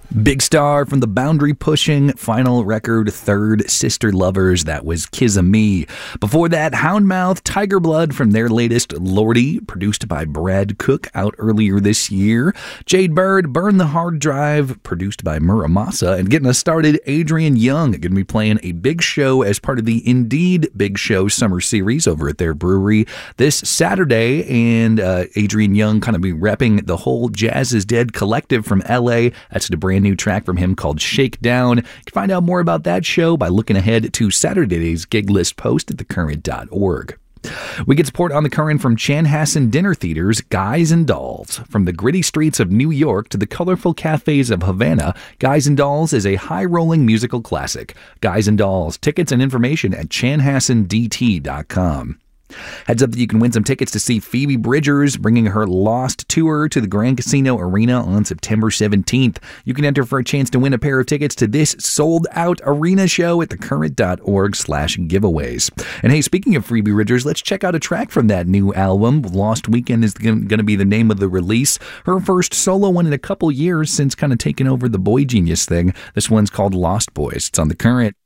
Big star from the boundary-pushing final record, Third Sister Lovers. That was Kiss of Me. Before that, Houndmouth, Tiger Blood from their latest Lordy, produced by Brad Cook, out earlier this year. Jade Bird, Burn the Hard Drive, produced by Muramasa. And getting us started, Adrian Young, going to be playing a big show as part of the Indeed Big Show Summer Series over at their brewery this Saturday. And Adrian Young kind of be repping the whole Jazz is Dead collective from LA. That's the brand new track from him called Shakedown. You can find out more about that show by looking ahead to Saturday's gig list post at thecurrent.org. We get support on The Current from Chanhassen Dinner Theater's Guys and Dolls. From the gritty streets of New York to the colorful cafes of Havana, Guys and Dolls is a high-rolling musical classic. Guys and Dolls. Tickets and information at chanhassendt.com. Heads up that you can win some tickets to see Phoebe Bridgers bringing her Lost tour to the Grand Casino Arena on September 17th. You can enter for a chance to win a pair of tickets to this sold-out arena show at thecurrent.org/giveaways. And hey, speaking of Phoebe Bridgers, let's check out a track from that new album. Lost Weekend is going to be the name of the release. Her first solo one in a couple years since kind of taking over the Boy Genius thing. This one's called Lost Boys. It's on The Current.